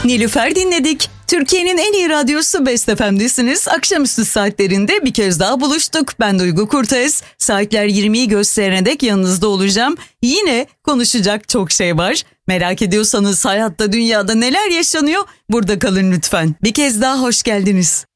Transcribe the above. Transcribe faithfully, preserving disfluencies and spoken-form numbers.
Nilüfer dinledik. Türkiye'nin en iyi radyosu Best F M'desiniz. Akşamüstü saatlerinde bir kez daha buluştuk. Ben Duygu Kurtez. Saatler yirmiyi gösterene dek yanınızda olacağım. Yine konuşacak çok şey var. Merak ediyorsanız hayatta, dünyada neler yaşanıyor? Burada kalın lütfen. Bir kez daha hoş geldiniz.